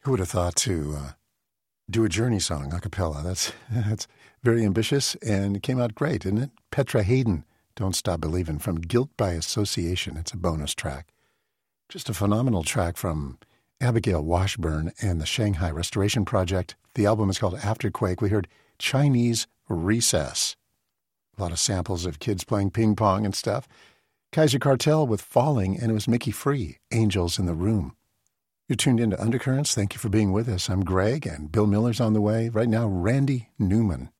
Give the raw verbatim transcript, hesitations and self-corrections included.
Who would have thought to uh, do a Journey song a cappella? That's, that's very ambitious, and it came out great, didn't it? Petra Haden, Don't Stop Believin', from Guilt by Association. It's a bonus track. Just a phenomenal track from Abigail Washburn and the Shanghai Restoration Project. The album is called Afterquake. We heard Chinese Recess. A lot of samples of kids playing ping pong and stuff. Kaiser Cartel with Falling, and it was Mickey Free, Angels in the Room. You're tuned into Undercurrents. Thank you for being with us. I'm Greg, and Bill Miller's on the way. Right now, Randy Newman.